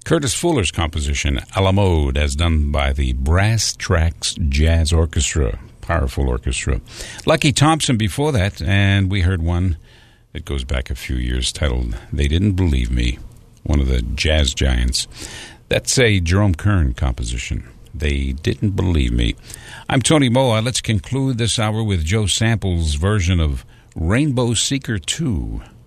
Curtis Fuller's composition, A la Mode, as done by the Brass Tracks Jazz Orchestra. Powerful orchestra. Lucky Thompson before that, and we heard one that goes back a few years titled They Didn't Believe Me, one of the jazz giants. That's a Jerome Kern composition. They Didn't Believe Me. I'm Tony Moa. Let's conclude this hour with Joe Sample's version of Rainbow Seeker 2.